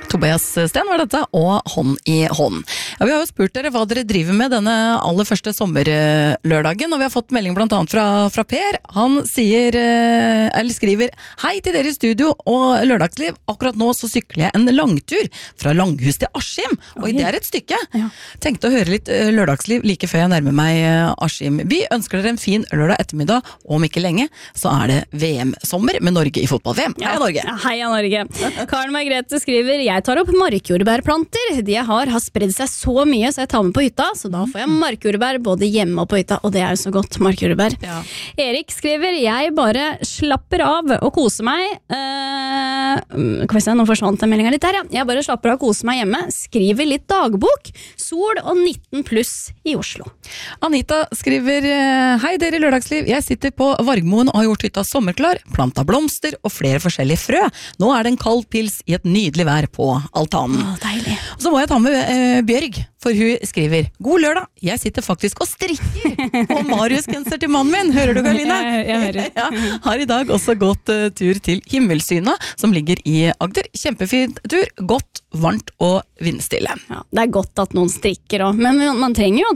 Tobias Sten var dette, og Hånd i hånd. Ja, vi har jo spurt dere hva dere driver med denne aller første sommerlørdagen, og vi har fått melding blant annet fra Per. Han skriver: Hei til dere i studio og lørdagsliv. Akkurat nå så sykler jeg en langtur fra Langhus til Askim, og det et stykke. Ja. Tenkte å høre litt lørdagsliv like før jeg nærmer meg Askim. Vi ønsker dere en fin lørdag ettermiddag, og om ikke lenge så det VM-sommer med Norge i fotball-VM. Heia Norge! Heia Norge! Karen Margrethe skriver: Jeg tar opp markjordbærplanter. De jeg har spredd seg så mye, så jeg tar med på hytta, så da får jeg markjordbær både hjemme og på hytta, og det jo så godt, markjordbær. Ja. Erik skriver: Jeg bare slapper av og koser meg. Kan vi se, nå forsvant den meldingen litt der, ja. Jeg bare slapper av og koser meg hjemme, skriver litt dagbok, sol og 19 pluss i Oslo. Anita skriver: Hei dere i lørdagsliv, jeg sitter på Vargmoen og har gjort hytta sommerklar, planta blomster og flere forskjellige frø. Nå det en kald pils i et nydelig vær på altanen. Deilig. Og så må jeg ta med Bjørg, for hun skriver: God lørdag, jeg sitter faktisk og strikker på Marius-genser til mannen min. Hører du, Karline? Jeg hører. Ja, har i dag også gått tur til Himmelsyna, som ligger i Agder. Kjempefint tur, godt, varmt og vindstille. Ja, det godt at noen strikker også, men man trenger jo